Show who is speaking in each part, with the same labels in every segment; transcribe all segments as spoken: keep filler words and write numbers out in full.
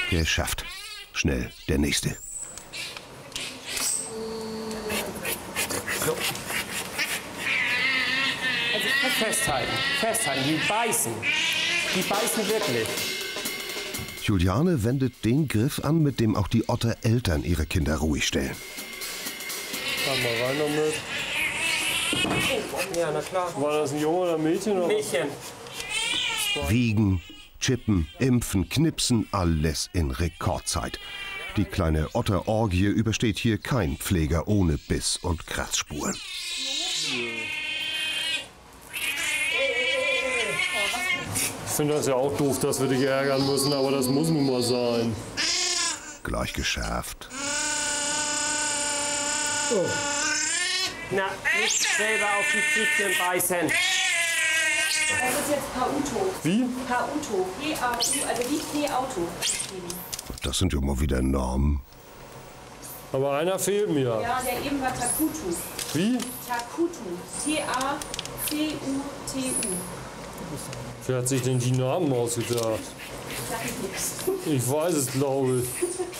Speaker 1: Geschafft. Schnell, der nächste.
Speaker 2: So. Also festhalten, festhalten, die beißen. Die beißen wirklich.
Speaker 1: Juliane wendet den Griff an, mit dem auch die Otter-Eltern ihre Kinder ruhig stellen.
Speaker 3: Komm mal rein damit.
Speaker 2: Ja, na klar.
Speaker 3: War das ein Junge oder ein Mädchen? Oder?
Speaker 2: Mädchen.
Speaker 1: Wiegen, chippen, impfen, knipsen, alles in Rekordzeit. Die kleine Otterorgie übersteht hier kein Pfleger ohne Biss- und Kratzspuren.
Speaker 3: Ich finde das ja auch doof, dass wir dich ärgern müssen, aber das muss nun mal sein.
Speaker 1: Gleich geschärft.
Speaker 3: Oh.
Speaker 2: Na, nicht selber auf die Pflichtchen beißen.
Speaker 4: Das ist jetzt P-Auto.
Speaker 3: Wie?
Speaker 4: P-Auto. P-Auto, also wie P-Auto.
Speaker 1: Das sind ja mal wieder Normen.
Speaker 3: Aber einer fehlt mir.
Speaker 4: Ja, der eben war Takutu.
Speaker 3: Wie?
Speaker 4: Takutu. T-A C U T U.
Speaker 3: Wer hat sich denn die Namen ausgedacht?
Speaker 4: Sag ich nichts.
Speaker 3: Ich weiß es, glaube ich.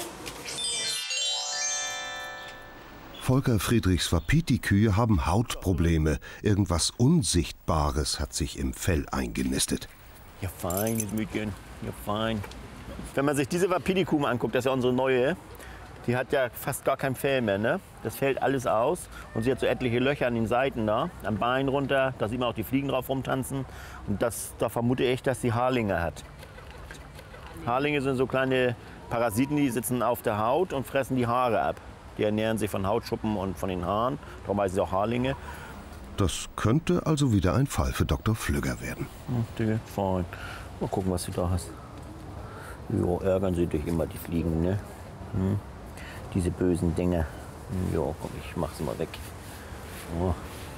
Speaker 1: Volker Friedrichs Wapiti-Kühe haben Hautprobleme. Irgendwas Unsichtbares hat sich im Fell eingenistet.
Speaker 5: Ja, feines Mädchen. Ja, fein. Wenn man sich diese Wapiti-Kuh mal anguckt, das ist ja unsere neue, die hat ja fast gar kein Fell mehr, ne? Das fällt alles aus und sie hat so etliche Löcher an den Seiten da, am Bein runter, da sieht man auch die Fliegen drauf rumtanzen und das, da vermute ich, dass sie Haarlinge hat. Haarlinge sind so kleine Parasiten, die sitzen auf der Haut und fressen die Haare ab. Die ernähren sich von Hautschuppen und von den Haaren, darum heißen sie auch Haarlinge.
Speaker 1: Das könnte also wieder ein Fall für Doktor Flügger werden.
Speaker 5: Okay, fein. Mal gucken, was du da hast. Jo, ärgern sie dich immer, die Fliegen, ne? Hm. Diese bösen Dinge. Jo, komm, ich mach sie mal weg. Oh.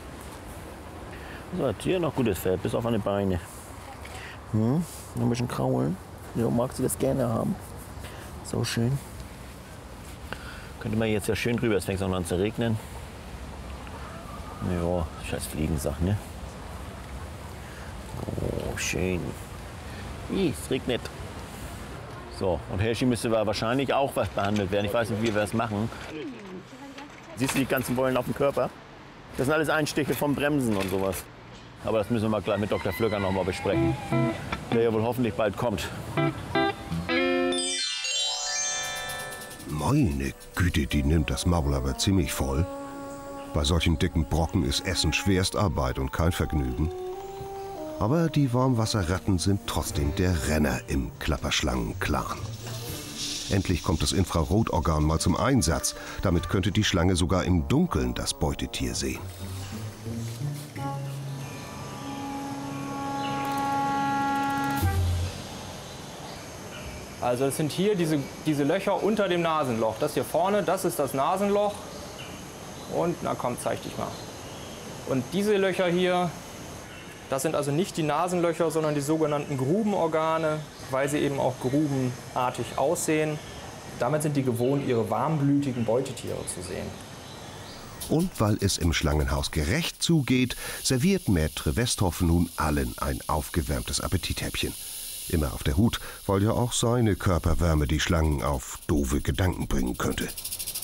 Speaker 5: So, hat hier noch gutes Fell, bis auf an die Beine. Hm. Noch ein bisschen kraulen. Jo, magst du das gerne haben? So schön. Könnte man jetzt ja schön drüber, es fängt auch noch an zu regnen. Ja, scheiß Fliegensachen, ne? Oh, schön. Ih, es regnet. So, und Herrschi müsste wahrscheinlich auch was behandelt werden. Ich weiß nicht, wie wir das machen. Siehst du die ganzen Beulen auf dem Körper? Das sind alles Einstiche vom Bremsen und sowas. Aber das müssen wir mal gleich mit Doktor Flügger noch mal besprechen. Der ja wohl hoffentlich bald kommt.
Speaker 1: Meine Güte, die nimmt das Maul aber ziemlich voll. Bei solchen dicken Brocken ist Essen Schwerstarbeit und kein Vergnügen. Aber die Warmwasserratten sind trotzdem der Renner im Klapperschlangen-Clan. Endlich kommt das Infrarotorgan mal zum Einsatz. Damit könnte die Schlange sogar im Dunkeln das Beutetier sehen.
Speaker 2: Also das sind hier diese, diese Löcher unter dem Nasenloch. Das hier vorne, das ist das Nasenloch. Und na komm, zeig dich mal. Und diese Löcher hier, das sind also nicht die Nasenlöcher, sondern die sogenannten Grubenorgane, weil sie eben auch grubenartig aussehen. Damit sind die gewohnt, ihre warmblütigen Beutetiere zu sehen.
Speaker 1: Und weil es im Schlangenhaus gerecht zugeht, serviert Maître Westhoff nun allen ein aufgewärmtes Appetithäppchen. Immer auf der Hut, weil ja auch seine Körperwärme die Schlangen auf doofe Gedanken bringen könnte.